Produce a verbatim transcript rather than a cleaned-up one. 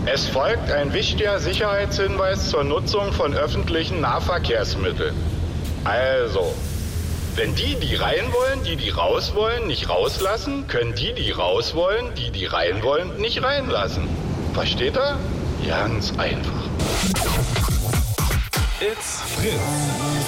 Es folgt ein wichtiger Sicherheitshinweis zur Nutzung von öffentlichen Nahverkehrsmitteln. Also, wenn die, die rein wollen, die, die raus wollen, nicht rauslassen, können die, die raus wollen, die, die rein wollen, nicht reinlassen. Versteht ihr? Ganz einfach. It's Fritz.